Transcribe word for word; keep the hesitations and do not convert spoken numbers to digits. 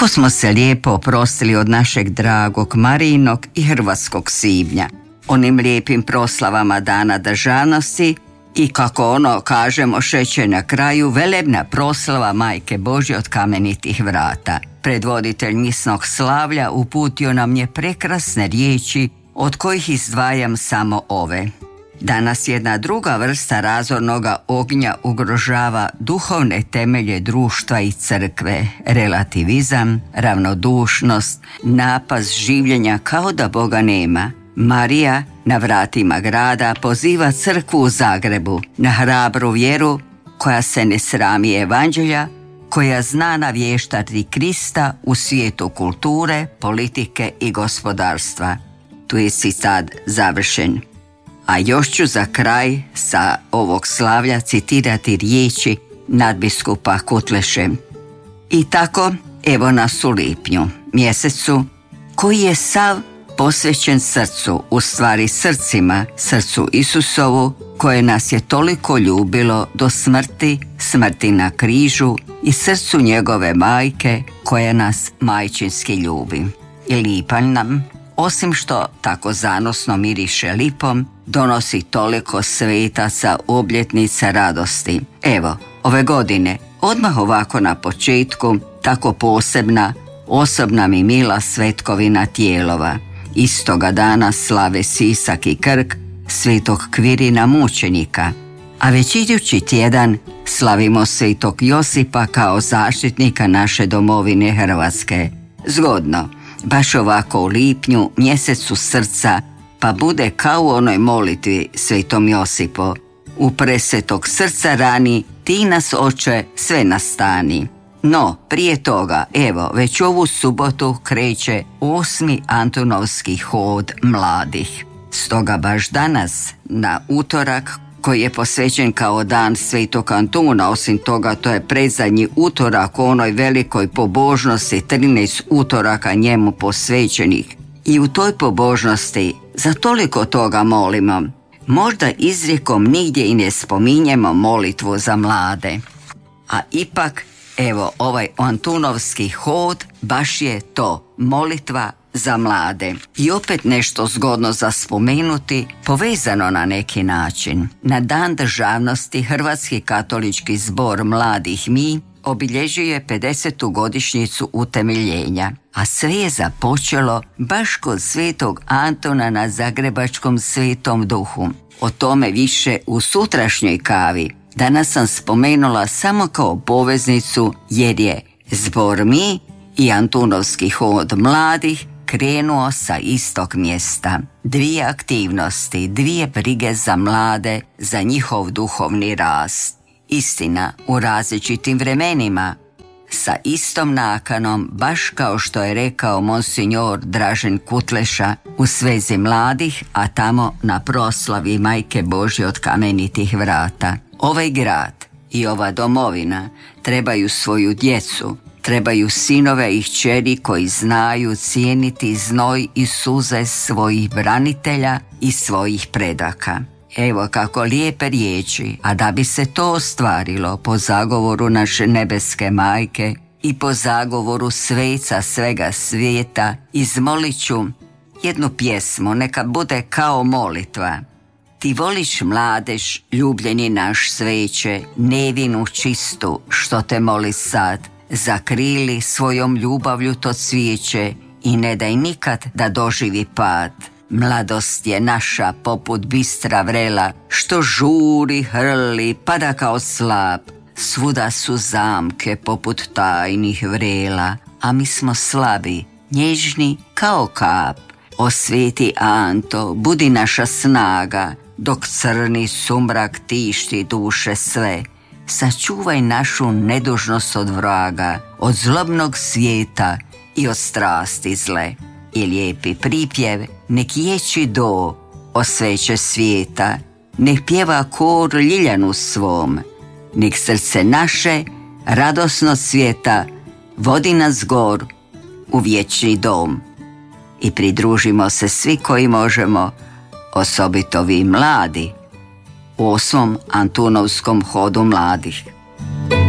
Kako smo se lijepo oprostili od našeg dragog Marijinog i hrvatskog svibnja, onim lijepim proslavama Dana državnosti i, kako ono kažemo, šeće na kraju, velebna proslava Majke Božje od kamenitih vrata. Predvoditelj misnog slavlja uputio nam je prekrasne riječi, od kojih izdvajam samo ove. Danas jedna druga vrsta razornoga ognja ugrožava duhovne temelje društva i crkve, relativizam, ravnodušnost, napad življenja kao da Boga nema. Marija na vratima grada poziva crkvu u Zagrebu na hrabru vjeru koja se ne srami evanđelja, koja zna navještati Krista u svijetu kulture, politike i gospodarstva. Tu je citat završen. A još ću za kraj sa ovog slavlja citirati riječi nadbiskupa Kutleše. I tako, evo nas u lipnju, mjesecu koji je sav posvećen srcu, u stvari srcima, srcu Isusovu, koje nas je toliko ljubilo do smrti, smrti na križu, i srcu njegove majke koja nas majčinski ljubi. I lipanj nam, osim što tako zanosno miriše lipom, donosi toliko svetaca, obljetnica radosti. Evo, ove godine, odmah ovako na početku, tako posebna, osobna mi mila svetkovina Tijelova. Istoga dana slave Sisak i Krk svetog Kvirina mučenika, a već idući tjedan slavimo svetog Josipa kao zaštitnika naše domovine Hrvatske. Zgodno, baš ovako u lipnju, mjesecu srca, pa bude kao u onoj molitvi svetom Josipu: u presvetog srca rani, ti nas, Oče, sve nastani. No, prije toga, evo, već ovu subotu kreće osmi Antunovski hod mladih. Stoga baš danas, na utorak, koji je posvećen kao dan svetog Antuna, osim toga to je predzadnji utorak u onoj velikoj pobožnosti, trinaest utoraka njemu posvećenih. I u toj pobožnosti za toliko toga molimo. Možda izrijekom nigdje i ne spominjemo molitvu za mlade. A ipak, evo, ovaj Antunovski hod baš je to, molitva za mlade. I opet nešto zgodno za spomenuti, povezano na neki način. Na dan državnosti Hrvatski katolički zbor mladih Mi obilježuje pedesetu godišnjicu utemeljenja, a sve je započelo baš kod svetog Antuna na Zagrebačkom Svetom Duhu. O tome više u sutrašnjoj kavi. Danas sam spomenula samo kao poveznicu, jer je zbor Mi i Antunovski hod mladih krenuo sa istog mjesta. Dvije aktivnosti, dvije brige za mlade, za njihov duhovni rast. Istina, u različitim vremenima, sa istom nakanom, baš kao što je rekao monsinjor Dražen Kutleša u svezi mladih, a tamo na proslavi Majke Božje od kamenitih vrata. Ovaj grad i ova domovina trebaju svoju djecu, trebaju sinove i kćeri koji znaju cijeniti znoj i suze svojih branitelja i svojih predaka. Evo kako lijepe riječi, a da bi se to ostvarilo po zagovoru naše nebeske majke i po zagovoru sveca svega svijeta, izmolit ću jednu pjesmu, neka bude kao molitva. Ti voliš mladež, ljubljeni naš sveće, nevinu čistu, što te moli sad, zakrili svojom ljubavlju to cvijeće i ne daj nikad da doživi pad. Mladost je naša poput bistra vrela, što žuri, hrli, pada kao slap. Svuda su zamke poput tajnih vrela, a mi smo slabi, nježni kao kap. O sveti Anto, budi naša snaga, dok crni sumrak tišti duše sve. Sačuvaj našu nedužnost od vraga, od zlobnog svijeta i od strasti zle. I lijepi pripjev nek ječi do o sveće svijeta, nek pjeva kor Ljiljanu svom, nek srce naše radosno svijeta vodi nas gor u vječni dom. I pridružimo se svi koji možemo, osobito vi mladi, u osmom Antunovskom hodu mladih.